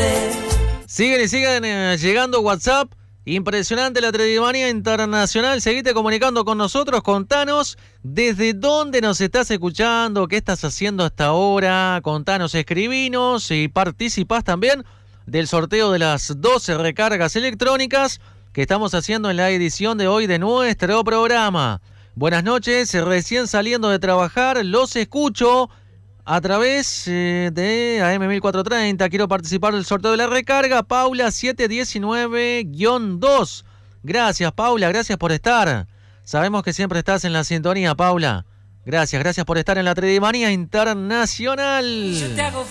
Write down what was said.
Siguen llegando WhatsApp. Impresionante la Tredimanía Internacional. Seguite comunicando con nosotros. Contanos desde dónde nos estás escuchando, qué estás haciendo hasta ahora. Contanos, escribinos y participás también del sorteo de las 12 recargas electrónicas que estamos haciendo en la edición de hoy de nuestro programa. Buenas noches, recién saliendo de trabajar, los escucho a través de AM1430. Quiero participar del sorteo de la recarga. Paula 719-2. Gracias, Paula, gracias por estar. Sabemos que siempre estás en la sintonía, Paula. Gracias por estar en la Tredimanía Internacional.